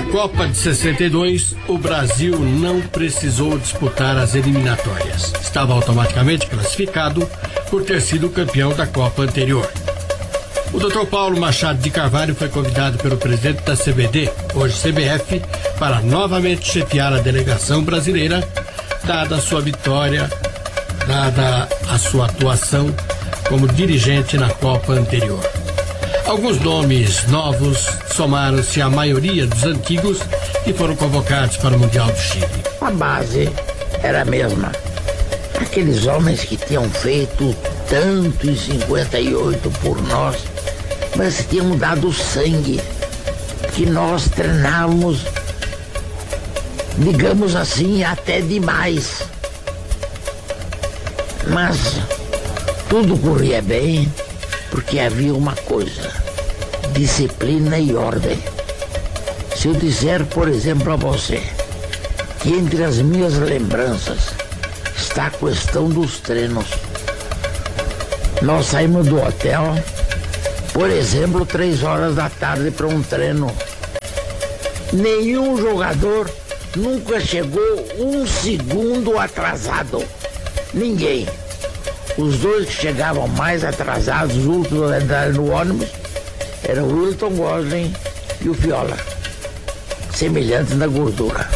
Copa de 62, o Brasil não precisou disputar as eliminatórias. Estava automaticamente classificado por ter sido campeão da Copa anterior. O Dr. Paulo Machado de Carvalho foi convidado pelo presidente da CBD, hoje CBF, para novamente chefiar a delegação brasileira, dada a sua vitória, dada a sua atuação como dirigente na Copa anterior. Alguns nomes novos somaram-se à maioria dos antigos que foram convocados para o Mundial do Chile. A base era a mesma. Aqueles homens que tinham feito tanto em 58 por nós, mas tinham dado sangue, que nós treinávamos, digamos assim, até demais. Mas tudo corria bem, porque havia uma coisa: disciplina e ordem. Se eu disser, por exemplo, a você que entre as minhas lembranças está a questão dos treinos. Nós saímos do hotel, por exemplo, 3 horas da tarde para um treino. Nenhum jogador nunca chegou 1 segundo atrasado. Ninguém. Os dois que chegavam mais atrasados, os últimos a entrar no ônibus, eram o Wilton Gosling e o Viola, semelhantes na gordura.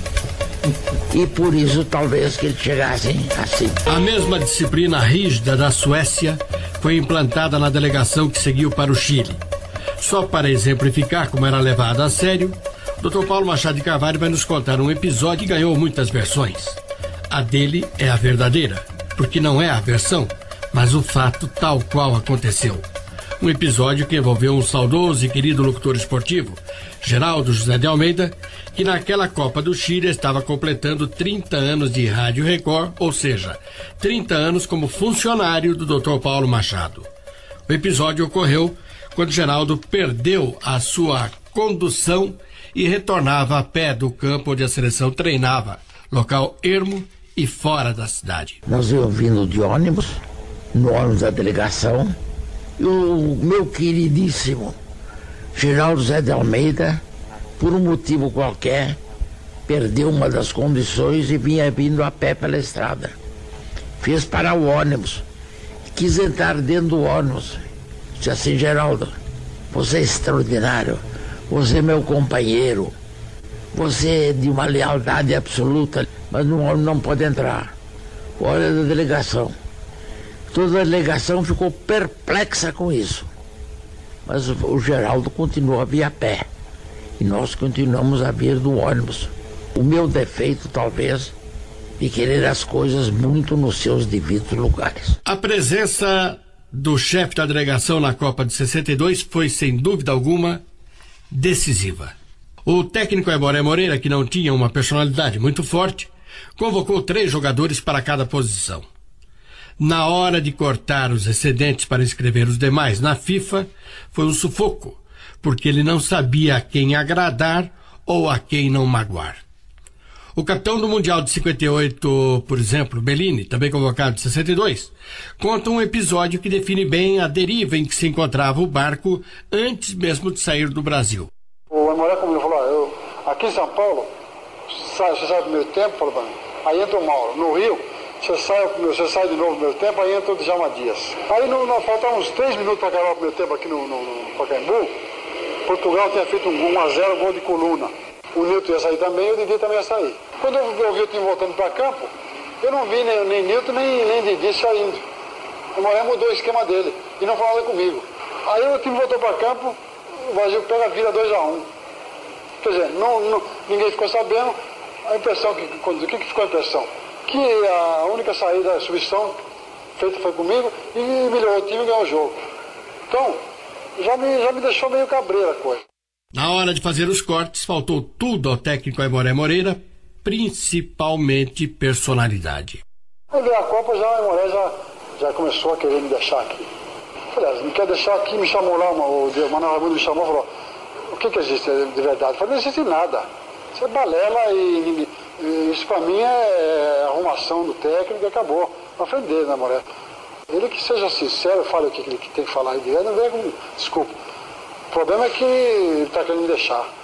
E por isso talvez que eles chegassem assim. A mesma disciplina rígida da Suécia foi implantada na delegação que seguiu para o Chile. Só para exemplificar como era levado a sério, o Dr. Paulo Machado de Carvalho vai nos contar um episódio que ganhou muitas versões. A dele é a verdadeira, porque não é a versão, mas o fato tal qual aconteceu. Um episódio que envolveu um saudoso e querido locutor esportivo, Geraldo José de Almeida, que naquela Copa do Chile estava completando 30 anos de Rádio Record, ou seja, 30 anos como funcionário do Dr. Paulo Machado. O episódio ocorreu quando Geraldo perdeu a sua condução e retornava a pé do campo onde a seleção treinava, local ermo e fora da cidade. Nós íamos vindo de ônibus, no ônibus da delegação, e o meu queridíssimo Geraldo José de Almeida, por um motivo qualquer, perdeu uma das condições e vinha vindo a pé pela estrada. Fez parar o ônibus, quis entrar dentro do ônibus. Disse assim: Geraldo, você é extraordinário, você é meu companheiro, você é de uma lealdade absoluta, mas no ônibus não pode entrar. Olha da delegação. Toda a delegação ficou perplexa com isso. Mas o Geraldo continuou a vir a pé. E nós continuamos a vir do ônibus. O meu defeito, talvez, de querer as coisas muito nos seus devidos lugares. A presença do chefe da delegação na Copa de 62 foi, sem dúvida alguma, decisiva. O técnico Aimoré Moreira, que não tinha uma personalidade muito forte, convocou 3 jogadores para cada posição. Na hora de cortar os excedentes para inscrever os demais na FIFA, foi um sufoco, porque ele não sabia a quem agradar ou a quem não magoar. O capitão do Mundial de 58, por exemplo, Bellini, também convocado de 62, conta um episódio que define bem a deriva em que se encontrava o barco antes mesmo de sair do Brasil. O Aimoré comigo falou: aqui em São Paulo, você sai no primeiro tempo, falou, aí entra o Mauro. No Rio, você sai de novo no primeiro tempo, aí entra o Djalma Dias. Aí faltavam uns 3 minutos para acabar o primeiro tempo aqui no Pacaembu. Portugal tinha feito um 1-0, gol de Coluna. O Nilton ia sair também e o Didi também ia sair. Quando eu vi o time voltando para campo, eu não vi nem Nilton nem Didi saindo. O Aimoré mudou o esquema dele e não falou nada comigo. Aí o time voltou para campo, o Brasil pega, vira 2-1. Quer dizer, ninguém ficou sabendo. A impressão, o que ficou a impressão? Que a única saída da substituição feita foi comigo e melhorou o time e ganhou o jogo. Então, já me deixou meio cabreira a coisa. Na hora de fazer os cortes, faltou tudo ao técnico Aimoré Moreira, principalmente personalidade. Aí veio a Copa, o Aimoré já começou a querer me deixar aqui. Falei, me quer deixar aqui, me chamou lá, o Manuel Raimundo me chamou e falou: o que existe de verdade? Eu falei: não existe nada. Isso é balela e isso pra mim é arrumação do técnico e acabou. Na frente dele, né, Aimoré? Ele que seja sincero, fale o que ele tem que falar aí dele, não vem com desculpa. O problema é que ele está querendo me deixar.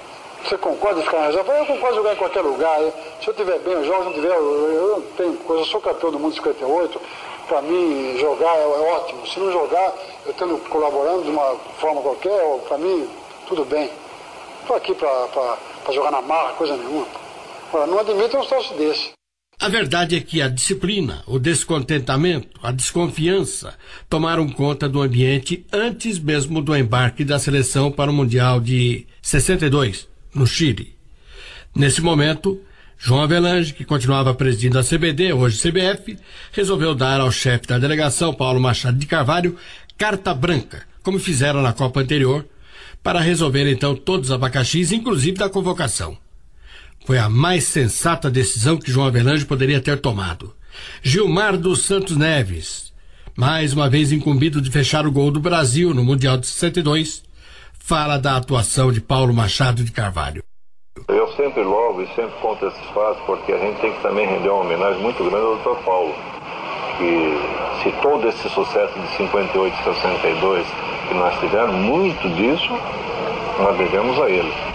Você concorda em ficar na reserva? Eu concordo em jogar em qualquer lugar. Se eu estiver bem, eu jogo. Se não tiver, eu não tenho coisa. Eu sou campeão do mundo 58. Para mim, jogar é ótimo. Se não jogar, eu estando colaborando de uma forma qualquer, para mim, tudo bem. Estou aqui para jogar na marra, coisa nenhuma. Agora, não admito um troço desse. A verdade é que a disciplina, o descontentamento, a desconfiança tomaram conta do ambiente antes mesmo do embarque da seleção para o Mundial de 62, no Chile. Nesse momento, João Avelange, que continuava presidindo a CBD, hoje CBF, resolveu dar ao chefe da delegação, Paulo Machado de Carvalho, carta branca, como fizeram na Copa anterior, para resolver então todos os abacaxis, inclusive da convocação. Foi a mais sensata decisão que João Avelange poderia ter tomado. Gilmar dos Santos Neves, mais uma vez incumbido de fechar o gol do Brasil no Mundial de 62, fala da atuação de Paulo Machado de Carvalho. Eu sempre louvo e sempre conto esses fatos porque a gente tem que também render uma homenagem muito grande ao Dr. Paulo, que se todo esse sucesso de 58 e 62 que nós tivemos, muito disso nós devemos a ele.